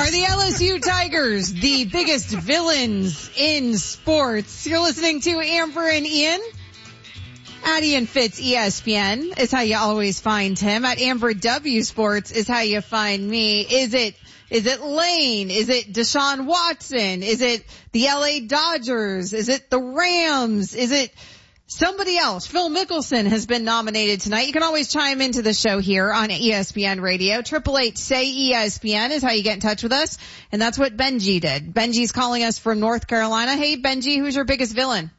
Are the LSU Tigers the biggest villains in sports? You're listening to Amber and Ian. At Ian Fitz ESPN is how you always find him. At Amber W Sports is how you find me. Is it Lane? Is it Deshaun Watson? Is it the LA Dodgers? Is it the Rams? Is it somebody else? Phil Mickelson has been nominated tonight. You can always chime into the show here on ESPN Radio. 888-SAY-ESPN is how you get in touch with us. And that's what Benji did. Benji's calling us from North Carolina. Hey, Benji, who's your biggest villain?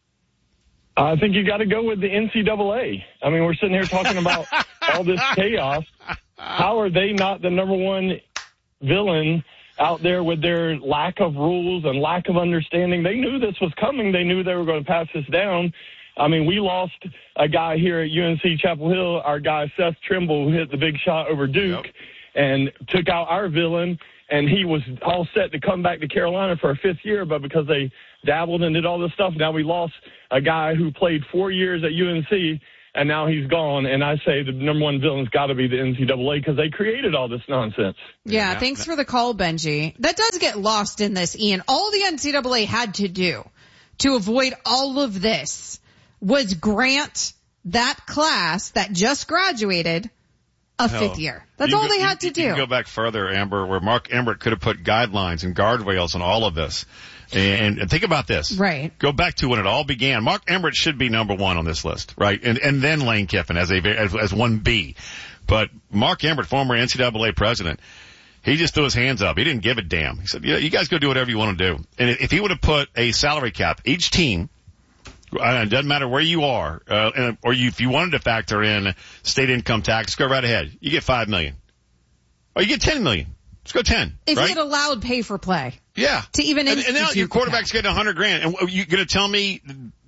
I think you got to go with the NCAA. I mean, we're sitting here talking about all this chaos. How are they not the number one villain out there with their lack of rules and lack of understanding? They knew this was coming. They knew they were going to pass this down. I mean, we lost a guy here at UNC Chapel Hill, our guy Seth Trimble, who hit the big shot over Duke and took out our villain, and he was all set to come back to Carolina for a fifth year, but because they dabbled and did all this stuff, now we lost a guy who played 4 years at UNC, and now he's gone. And I say the number one villain's got to be the NCAA because they created all this nonsense. Yeah, thanks for the call, Benji. That does get lost in this, Ian. All the NCAA had to do to avoid all of this was grant that class that just graduated a fifth year. That's all they had to do. You can go back further, Amber, where Mark Emmert could have put guidelines and guardrails on all of this. And think about this. Right. Go back to when it all began. Mark Emmert should be number one on this list, right? And then Lane Kiffin as 1B. But Mark Emmert, former NCAA president, he just threw his hands up. He didn't give a damn. He said, yeah, you guys go do whatever you want to do. And if he would have put a salary cap, each team, it doesn't matter where you are, if you wanted to factor in state income tax, go right ahead. You get $5 million. Or you get $10 million. Let's go 10. If you had allowed pay for play. Yeah. To even and now your quarterback's getting $100,000. And you going to tell me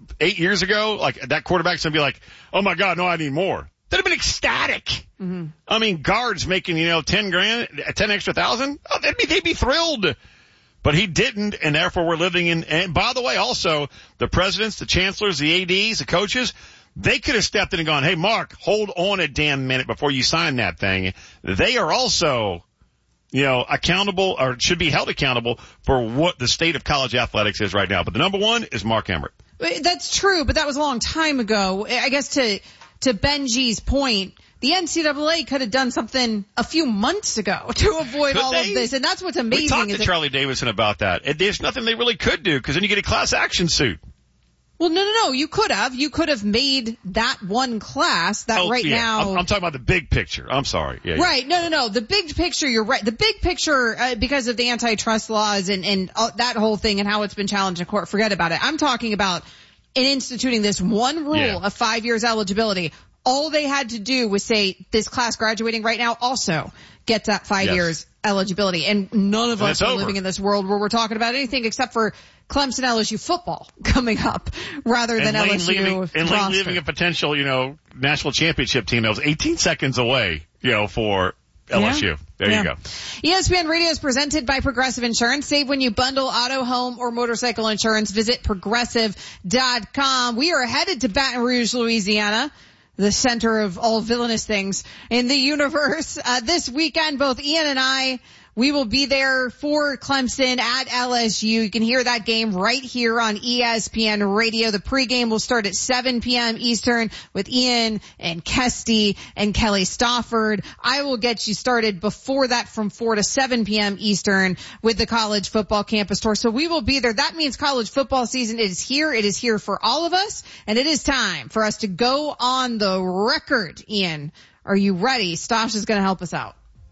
8 years ago, like that quarterback's going to be like, oh my God, no, I need more. That'd have been ecstatic. Mm-hmm. I mean, guards making, $10,000, 10 extra thousand. Oh, they'd be thrilled. But he didn't, and therefore we're living in, and by the way, also, the presidents, the chancellors, the ADs, the coaches, they could have stepped in and gone, hey, Mark, hold on a damn minute before you sign that thing. They are also, accountable, or should be held accountable for what the state of college athletics is right now. But the number one is Mark Emmert. That's true, but that was a long time ago. I guess to Benji's point, the NCAA could have done something a few months ago to avoid all of this, and that's what's amazing. We talked to Charlie Davidson about that. There's nothing they really could do, because then you get a class action suit. Well, no. You could have made that one class that now. I'm talking about the big picture. I'm sorry. Yeah, right. No. The big picture, you're right. The big picture, because of the antitrust laws and that whole thing and how it's been challenged in court, forget about it. I'm talking about in instituting this one rule of 5 years eligibility. All they had to do was say this class graduating right now also gets that 5 years eligibility. And none of us are living in this world where we're talking about anything except for Clemson LSU football coming up rather than LSU. And Lane leaving a potential, national championship team that was 18 seconds away, for LSU. There you go. ESPN Radio is presented by Progressive Insurance. Save when you bundle auto, home, or motorcycle insurance. Visit Progressive.com. We are headed to Baton Rouge, Louisiana, the center of all villainous things in the universe. This weekend, both Ian and I, we will be there for Clemson at LSU. You can hear that game right here on ESPN Radio. The pregame will start at 7 p.m. Eastern with Ian and Kesty and Kelly Stafford. I will get you started before that from 4 to 7 p.m. Eastern with the college football campus tour. So we will be there. That means college football season is here. It is here for all of us, and it is time for us to go on the record. Ian, are you ready? Stosh is going to help us out.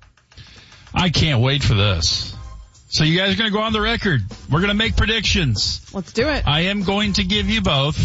I can't wait for this. So you guys are going to go on the record. We're going to make predictions. Let's do it. I am going to give you both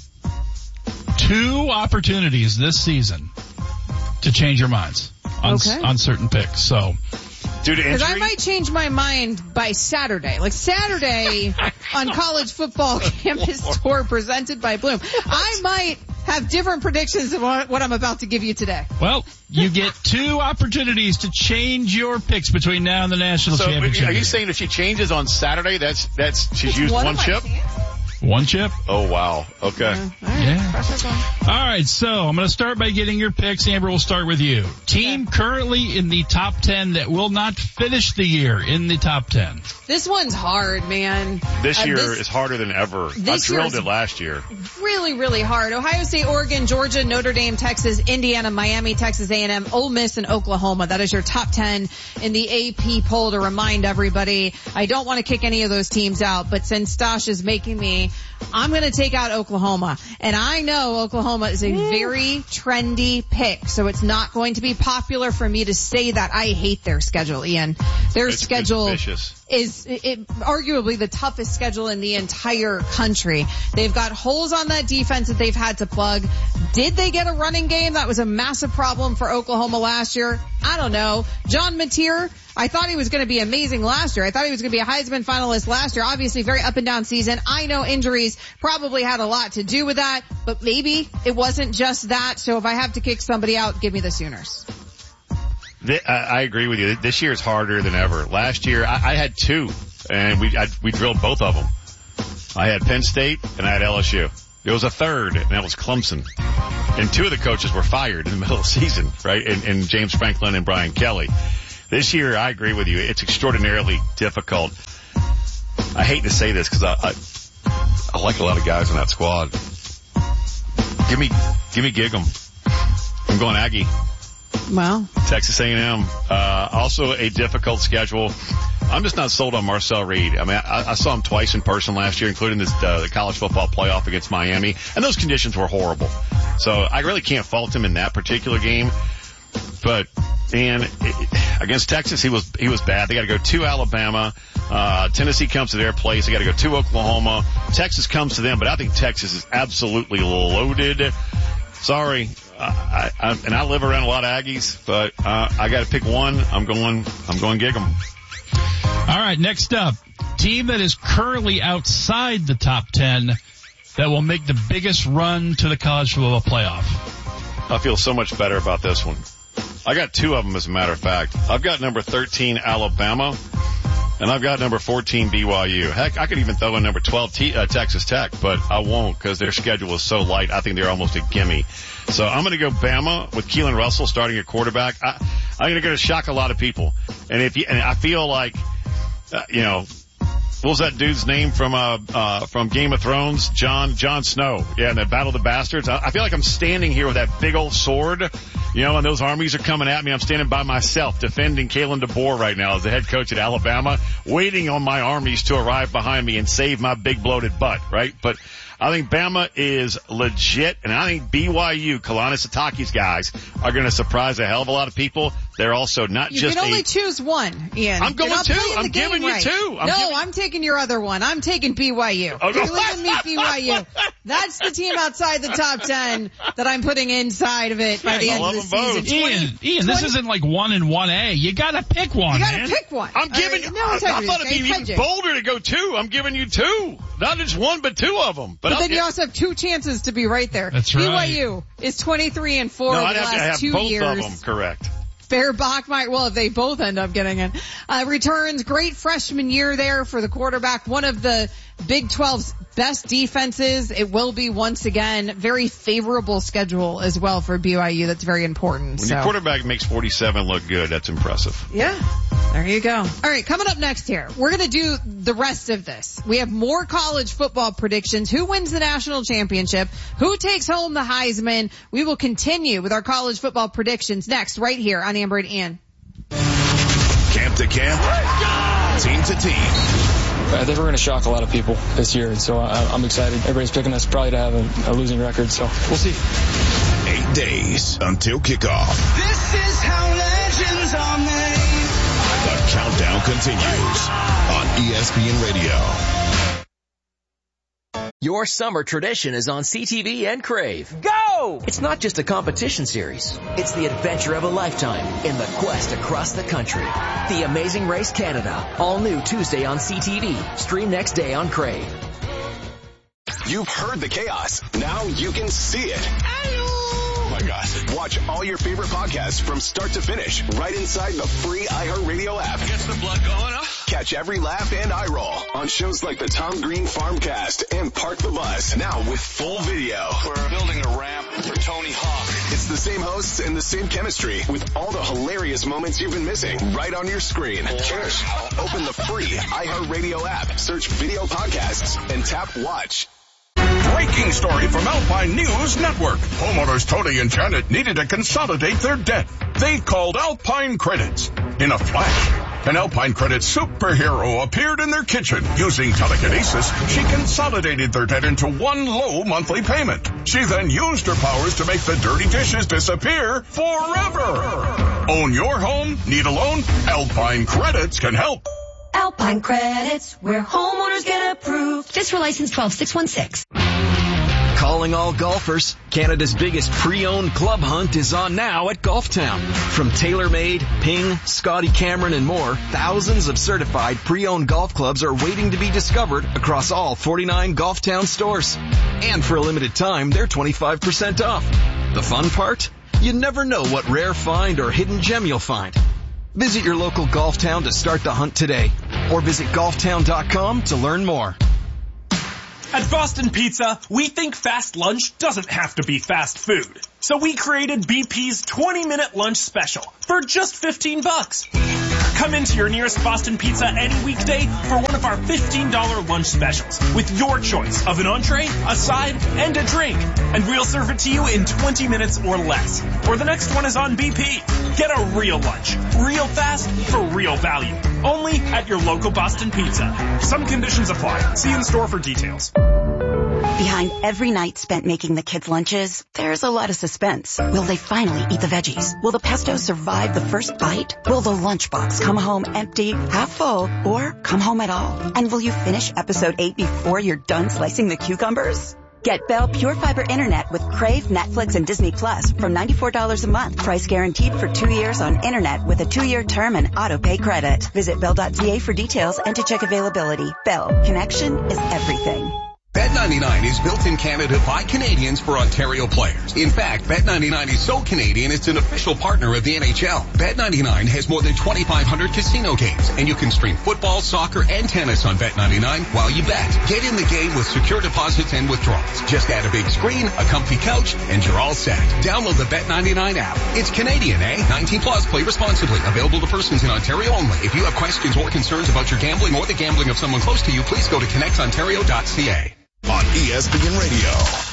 2 opportunities this season to change your minds on certain picks. So, because I might change my mind by Saturday. Like Saturday on college football campus tour presented by Bloom. I might have different predictions than what I'm about to give you today. Well, you get 2 opportunities to change your picks between now and the national championship. Are you saying if she changes on Saturday, that's she's used one chip? One chip? Oh, wow. Okay. All right. Yeah. Pressure's on. All right, so I'm going to start by getting your picks. Amber, we'll start with you. Team currently in the top 10 that will not finish the year in the top 10. This one's hard, man. This year is harder than ever. I drilled it last year. Really, really hard. Ohio State, Oregon, Georgia, Notre Dame, Texas, Indiana, Miami, Texas A&M, Ole Miss, and Oklahoma. That is your top 10 in the AP poll to remind everybody. I don't want to kick any of those teams out, but since Stosh is making me, I'm going to take out Oklahoma. And I know Oklahoma is a very trendy pick, so it's not going to be popular for me to say that. I hate their schedule, Ian. Their schedule is arguably the toughest schedule in the entire country. They've got holes on that defense that they've had to plug. Did they get a running game? That was a massive problem for Oklahoma last year. I don't know. John Mateer, I thought he was going to be amazing last year. I thought he was going to be a Heisman finalist last year. Obviously, very up and down season. I know injuries probably had a lot to do with that, but maybe it wasn't just that. So if I have to kick somebody out, give me the Sooners. I agree with you. This year is harder than ever. Last year, I had two, and we drilled both of them. I had Penn State, and I had LSU. There was a third, and that was Clemson. And two of the coaches were fired in the middle of the season, right? And James Franklin and Brian Kelly. This year, I agree with you. It's extraordinarily difficult. I hate to say this because I like a lot of guys in that squad. Give me Gig'em. I'm going Aggie. Wow. Texas A&M. Also a difficult schedule. I'm just not sold on Marcel Reed. I mean, I saw him twice in person last year, including the college football playoff against Miami, and those conditions were horrible. So I really can't fault him in that particular game. But against Texas, he was bad. They got to go to Alabama. Tennessee comes to their place. They got to go to Oklahoma. Texas comes to them, but I think Texas is absolutely loaded. Sorry. I live around a lot of Aggies, but I got to pick one. I'm going Gig'em. All right, next up, team that is currently outside the top 10 that will make the biggest run to the college football playoff. I feel so much better about this one. I got two of them, as a matter of fact. I've got number 13 Alabama, and I've got number 14 BYU. Heck, I could even throw in number 12 Texas Tech, but I won't because their schedule is so light. I think they're almost a gimme. So I'm going to go Bama with Keelan Russell starting at quarterback. I'm going to shock a lot of people. And I feel like, what was that dude's name from Game of Thrones? Jon Snow. Yeah, in the Battle of the Bastards. I feel like I'm standing here with that big old sword, and those armies are coming at me. I'm standing by myself defending Kalen DeBoer right now as the head coach at Alabama, waiting on my armies to arrive behind me and save my big bloated butt, right? But I think Bama is legit, and I think BYU, Kalani Sitake's guys, are going to surprise a hell of a lot of people. They're also not you can only choose one, Ian. I'm going two. I'm giving you two. I'm taking your other one. I'm taking BYU. Oh, You're leaving me BYU. That's the team outside the top 10 that I'm putting inside of it by the end of the season. Ian, this isn't like 1 and 1A. You got to pick one. You got to pick one. I'm giving. I thought it'd be even bolder to go two. I'm giving you two, not just one, but two of them. But then you also have two chances to be right there. That's right. BYU is 23-4 over the last 2 years. Both of them correct. Bear Bachmeier, well, if they both end up getting it. Returns, great freshman year there for the quarterback. One of the Big 12's best defenses. It will be once again very favorable schedule as well for BYU. That's very important. When your quarterback makes 47 look good, that's impressive. Yeah. There you go. All right, coming up next here, we're going to do the rest of this. We have more college football predictions. Who wins the national championship? Who takes home the Heisman? We will continue with our college football predictions next, right here on Amber and Ian. Camp to camp, team to team. I think we're going to shock a lot of people this year, and so I'm excited. Everybody's picking us probably to have a losing record, so we'll see. 8 days until kickoff. This is how legends are made. The countdown continues on ESPN Radio. Your summer tradition is on CTV and Crave. Go! It's not just a competition series. It's the adventure of a lifetime in the quest across the country. The Amazing Race Canada. All new Tuesday on CTV. Stream next day on Crave. You've heard the chaos. Now you can see it. Oh my God. Watch all your favorite podcasts from start to finish right inside the free iHeartRadio app. Gets the blood going, huh? Catch Catch every laugh and eye roll on shows like the Tom Green Farmcast and Park the Bus. Now with full video. We're building a ramp for Tony Hawk. It's the same hosts and the same chemistry with all the hilarious moments you've been missing right on your screen. Cheers. Open the free iHeartRadio app, search video podcasts, and tap watch. Breaking story from Alpine News Network. Homeowners Tony and Janet needed to consolidate their debt. They called Alpine Credits. In a flash, an Alpine Credits superhero appeared in their kitchen. Using telekinesis, she consolidated their debt into one low monthly payment. She then used her powers to make the dirty dishes disappear forever. Own your home? Need a loan? Alpine Credits can help. Alpine Credits, where homeowners get approved. FSRA license 12616. Calling all golfers, Canada's biggest pre-owned club hunt is on now at Golf Town. From TaylorMade, Ping, Scotty Cameron, and more, thousands of certified pre-owned golf clubs are waiting to be discovered across all 49 Golf Town stores. And for a limited time, they're 25% off. The fun part? You never know what rare find or hidden gem you'll find. Visit your local Golf Town to start the hunt today, or visit golftown.com to learn more. At Boston Pizza, we think fast lunch doesn't have to be fast food. So we created BP's 20-minute lunch special for just $15. Come into your nearest Boston Pizza any weekday for one of our $15 lunch specials with your choice of an entree, a side, and a drink. And we'll serve it to you in 20 minutes or less. Or the next one is on BP. Get a real lunch, real fast, for real value. Only at your local Boston Pizza. Some conditions apply. See in store for details. Behind every night spent making the kids' lunches, there's a lot of suspense. Will they finally eat the veggies? Will the pesto survive the first bite? Will the lunchbox come home empty, half full, or come home at all? And will you finish episode 8 before you're done slicing the cucumbers? Get Bell Pure Fiber Internet with Crave, Netflix, and Disney Plus from $94 a month. Price guaranteed for 2 years on Internet with a 2-year term and auto-pay credit. Visit Bell.ca for details and to check availability. Bell. Connection is everything. Bet99 is built in Canada by Canadians for Ontario players. In fact, Bet99 is so Canadian it's an official partner of the NHL. Bet99 has more than 2,500 casino games, and you can stream football, soccer, and tennis on Bet99 while you bet. Get in the game with secure deposits and withdrawals. Just add a big screen, a comfy couch, and you're all set. Download the Bet99 app. It's Canadian, eh? 18 plus. Play responsibly. Available to persons in Ontario only. If you have questions or concerns about your gambling or the gambling of someone close to you, please go to connectontario.ca. On ESPN Radio.